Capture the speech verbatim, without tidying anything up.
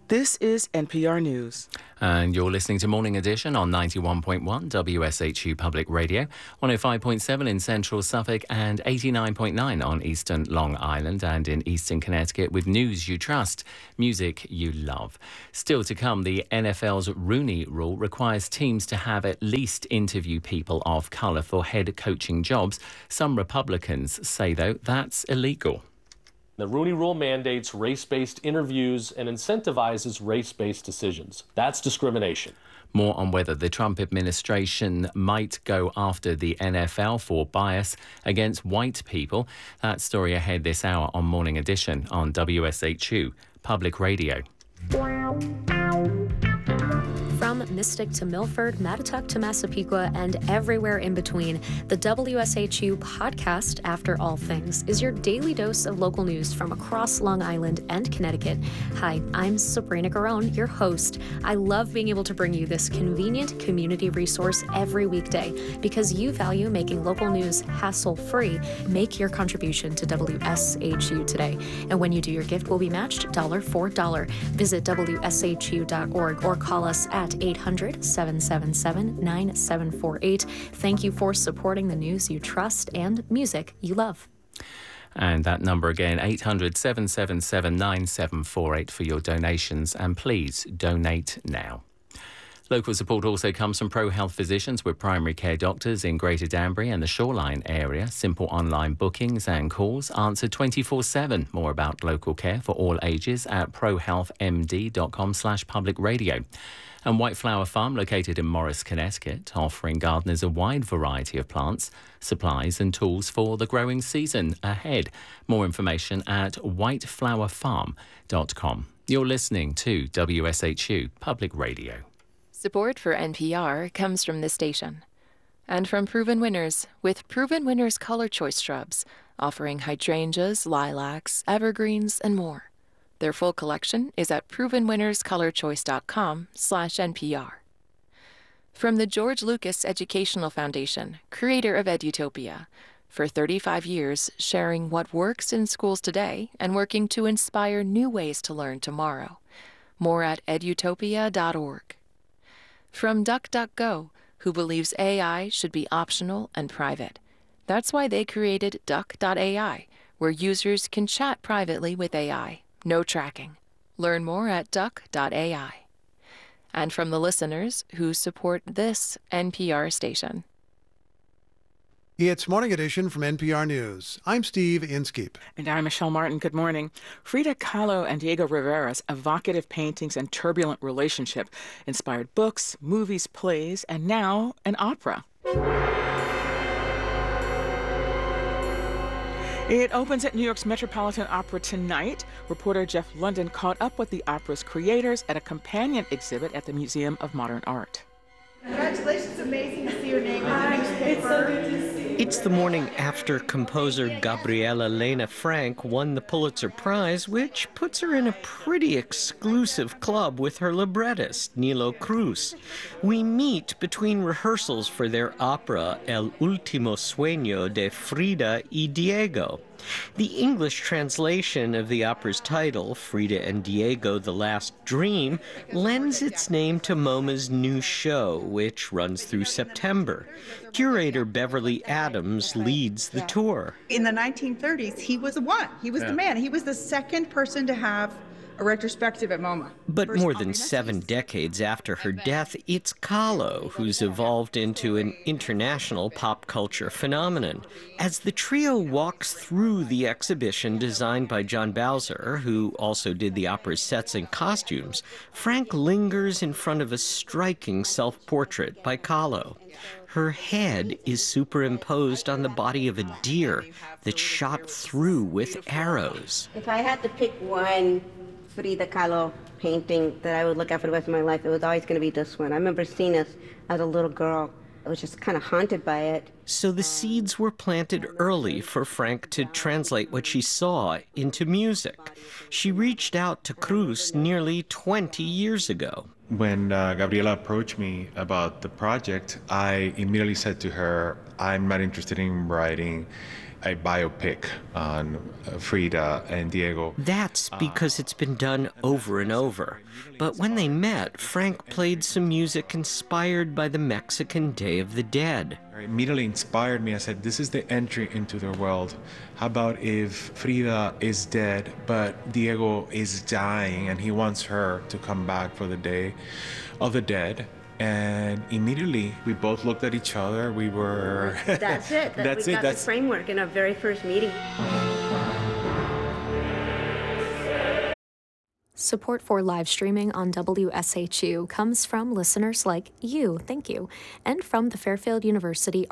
This is N P R News. And you're listening to Morning Edition on ninety-one point one W S H U Public Radio, one oh five point seven in central Suffolk and eighty-nine point nine on eastern Long Island and in eastern Connecticut with news you trust, music you love. Still to come, the N F L's Rooney Rule requires teams to have at least interview people of colour for head coaching jobs. Some Republicans say, though, that's illegal. The Rooney Rule mandates race-based interviews and incentivizes race-based decisions. That's discrimination. More on whether the Trump administration might go after the N F L for bias against white people. That story ahead this hour on Morning Edition on W S H U Public Radio. From Mystic to Milford, Mattituck to Massapequa, and everywhere in between, the W S H U podcast, After All Things, is your daily dose of local news from across Long Island and Connecticut. Hi, I'm Sabrina Garone, your host. I love being able to bring you this convenient community resource every weekday because you value making local news hassle-free. Make your contribution to W S H U today. And when you do, your gift will be matched dollar for dollar. Visit W S H U dot org or call us at eight hundred, seven seven seven, nine seven four eight. Thank you for supporting the news you trust and music you love. And that number again, eight hundred, seven seven seven, nine seven four eight for your donations. And please donate now. Local support also comes from ProHealth Physicians with primary care doctors in Greater Danbury and the Shoreline area. Simple online bookings and calls answered twenty-four seven. More about local care for all ages at prohealthmd.com slash public radio. And White Flower Farm, located in Morris, Connecticut, offering gardeners a wide variety of plants, supplies and tools for the growing season ahead. More information at white flower farm dot com. You're listening to W S H U Public Radio. Support for N P R comes from this station. And from Proven Winners, with Proven Winners Color Choice Shrubs, offering hydrangeas, lilacs, evergreens, and more. Their full collection is at proven winners color choice dot com slash N P R. From the George Lucas Educational Foundation, creator of Edutopia, for thirty-five years sharing what works in schools today and working to inspire new ways to learn tomorrow. More at edutopia dot org. From DuckDuckGo, who believes A I should be optional and private. That's why they created duck dot A I, where users can chat privately with A I. No tracking. Learn more at duck dot A I. And from the listeners who support this N P R station. It's Morning Edition from N P R News. I'm Steve Inskeep. And I'm Michelle Martin. Good morning. Frida Kahlo and Diego Rivera's evocative paintings and turbulent relationship inspired books, movies, plays, and now an opera. It opens at New York's Metropolitan Opera tonight. Reporter Jeff London caught up with the opera's creators at a companion exhibit at the Museum of Modern Art. Congratulations, amazing to see your name in the newspaper. It's so good to see you. It's the morning after composer Gabriela Lena Frank won the Pulitzer Prize, which puts her in a pretty exclusive club with her librettist, Nilo Cruz. We meet between rehearsals for their opera El Último Sueño de Frida y Diego. The English translation of the opera's title, Frida and Diego, The Last Dream, lends its name to MoMA's new show, which runs through September. Curator Beverly Adams leads the tour. In the nineteen thirties, he was the one. He was yeah. the man. He was the second person to have a retrospective at MoMA. But more than seven decades after her death, it's Kahlo who's evolved into an international pop culture phenomenon. As the trio walks through the exhibition designed by John Bowser, who also did the opera's sets and costumes, Frank lingers in front of a striking self-portrait by Kahlo. Her head is superimposed on the body of a deer that's shot through with arrows. If I had to pick one Frida Kahlo painting that I would look at for the rest of my life, it was always going to be this one. I remember seeing this as a little girl. I was just kind of haunted by it. So the seeds were planted early for Frank to translate what she saw into music. She reached out to Cruz nearly twenty years ago. When uh, Gabriela approached me about the project, I immediately said to her, I'm not interested in writing a biopic on uh, Frida and Diego. That's because it's been done over and over. But when they met, Frank played some music inspired by the Mexican Day of the Dead. It immediately inspired me. I said, this is the entry into their world. How about if Frida is dead, but Diego is dying and he wants her to come back for the Day of the Dead? And immediately we both looked at each other. We were... That's it. That That's we it. got That's the framework in our very first meeting. Support for live streaming on W S H U comes from listeners like you, thank you, and from the Fairfield University